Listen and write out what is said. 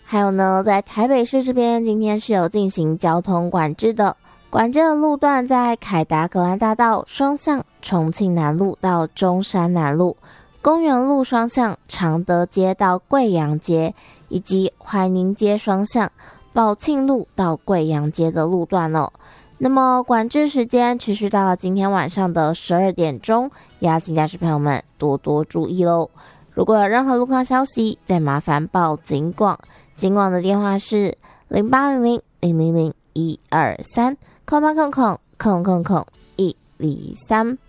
还有呢，在台北市这边，今天是有进行交通管制的。管制的路段在凯达格兰大道双向重庆南路到中山南路、公园路双向常德街到贵阳街，以及怀宁街双向宝庆路到贵阳街的路段哦。那么管制时间持续到了今天晚上的12点钟，也要请驾驶朋友们多多注意咯。如果有任何路况消息，再麻烦报警广，警广的电话是0800-000-123。空123